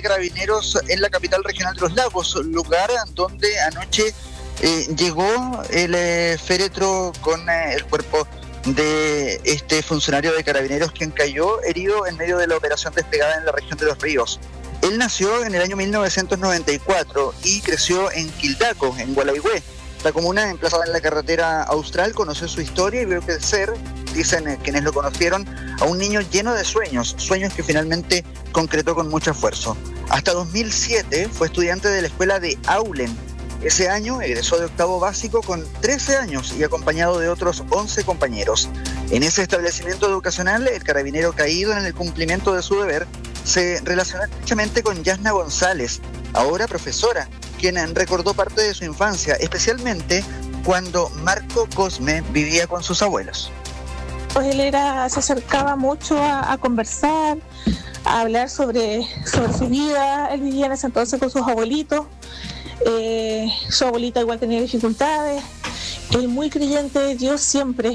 de Carabineros en la capital regional de Los Lagos, lugar donde anoche llegó el féretro con el cuerpo de este funcionario de Carabineros, quien cayó herido en medio de la operación desplegada en la región de Los Ríos. Él nació en el año 1994 y creció en Quildaco, en Gualaihue. La comuna, emplazada en la carretera austral, conoció su historia y vio crecer, dicen quienes lo conocieron, a un niño lleno de sueños que finalmente concretó con mucho esfuerzo. Hasta 2007 fue estudiante de la escuela de Aulen. Ese año egresó de octavo básico con 13 años y acompañado de otros 11 compañeros. En ese establecimiento educacional, el carabinero caído en el cumplimiento de su deber se relacionó estrechamente con Yasna González, ahora profesora, quien recordó parte de su infancia, especialmente cuando Marco Cosme vivía con sus abuelos. Pues él se acercaba mucho a conversar, a hablar sobre su vida. Él vivía en ese entonces con sus abuelitos. Su abuelita igual tenía dificultades. Él muy creyente de Dios siempre.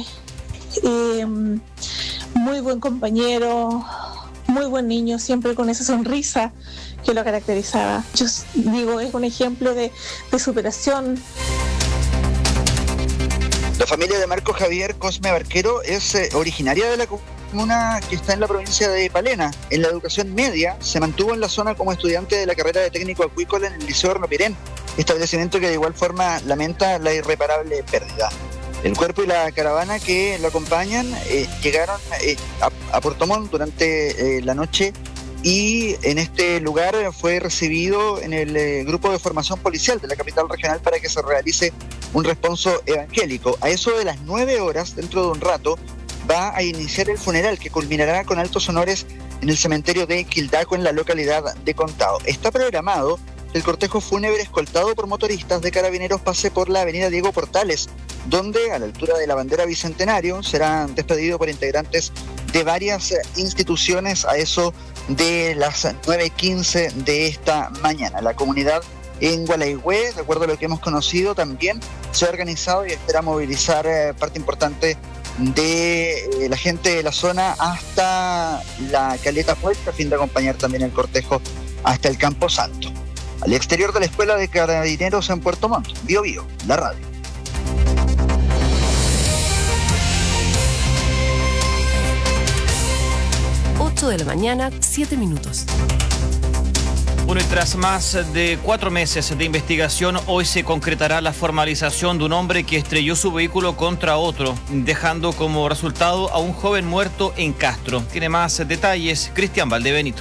Muy buen compañero, muy buen niño, siempre con esa sonrisa que lo caracterizaba. Yo digo, es un ejemplo de superación. La familia de Marco Javier Cosme Barquero es originaria de la comuna que está en la provincia de Palena. En la educación media se mantuvo en la zona como estudiante de la carrera de técnico acuícola en el Liceo Hornopirén, establecimiento que de igual forma lamenta la irreparable pérdida. El cuerpo y la caravana que lo acompañan llegaron a Puerto Montt durante la noche, y en este lugar fue recibido en el grupo de formación policial de la capital regional para que se realice un responso evangélico. A eso de las 9 horas, dentro de un rato, va a iniciar el funeral que culminará con altos honores en el cementerio de Quildaco, en la localidad de Contao. Está programado que el cortejo fúnebre escoltado por motoristas de Carabineros pase por la avenida Diego Portales, donde a la altura de la bandera Bicentenario será despedido por integrantes de varias instituciones a eso de las 9:15 de esta mañana. La comunidad en Gualaihue, de acuerdo a lo que hemos conocido, también se ha organizado y espera movilizar parte importante de la gente de la zona hasta la Caleta Puerta, a fin de acompañar también el cortejo hasta el Campo Santo. Al exterior de la Escuela de Carabineros en Puerto Montt, Bio Bio, la radio. De la mañana, 7 minutos. Bueno, y tras más de 4 meses de investigación, hoy se concretará la formalización de un hombre que estrelló su vehículo contra otro, dejando como resultado a un joven muerto en Castro. Tiene más detalles Cristian Valdebenito.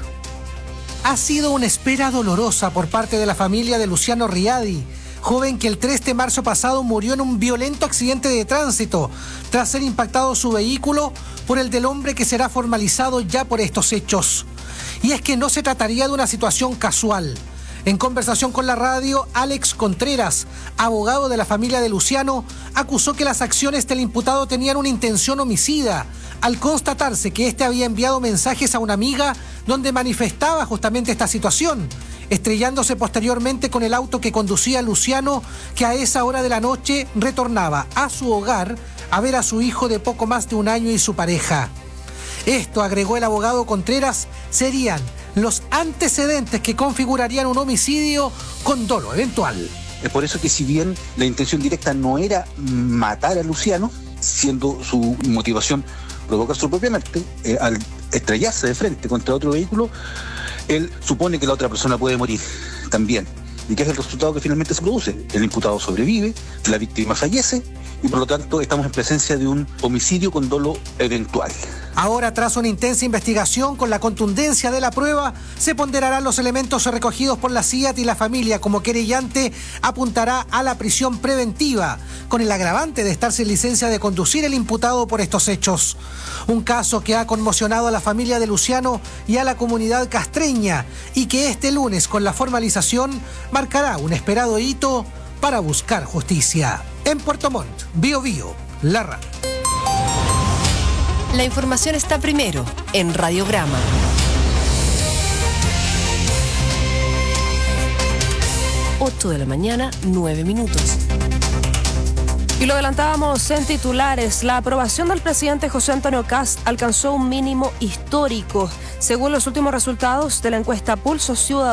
Ha sido una espera dolorosa por parte de la familia de Luciano Riadi, joven que el 3 de marzo pasado murió en un violento accidente de tránsito tras ser impactado su vehículo por el del hombre que será formalizado ya por estos hechos. Y es que no se trataría de una situación casual. En conversación con la radio, Alex Contreras, abogado de la familia de Luciano, acusó que las acciones del imputado tenían una intención homicida, al constatarse que este había enviado mensajes a una amiga donde manifestaba justamente esta situación, estrellándose posteriormente con el auto que conducía Luciano, que a esa hora de la noche retornaba a su hogar a ver a su hijo de poco más de un año y su pareja. Esto, agregó el abogado Contreras, serían los antecedentes que configurarían un homicidio con dolo eventual. Es por eso que, si bien la intención directa no era matar a Luciano, siendo su motivación provocar su propia muerte, al estrellarse de frente contra otro vehículo, él supone que la otra persona puede morir también. ¿Y qué es el resultado que finalmente se produce? El imputado sobrevive, la víctima fallece y por lo tanto estamos en presencia de un homicidio con dolo eventual. Ahora, tras una intensa investigación con la contundencia de la prueba, se ponderarán los elementos recogidos por la CIAT y la familia como querellante apuntará a la prisión preventiva, con el agravante de estar sin licencia de conducir el imputado por estos hechos. Un caso que ha conmocionado a la familia de Luciano y a la comunidad castreña y que este lunes, con la formalización, marcará un esperado hito para buscar justicia. En Puerto Montt, Bio Bio, la radio. La información está primero en Radiograma. 8 de la mañana, 9 minutos. Y lo adelantábamos en titulares. La aprobación del presidente José Antonio Kast alcanzó un mínimo histórico, según los últimos resultados de la encuesta Pulso Ciudadano.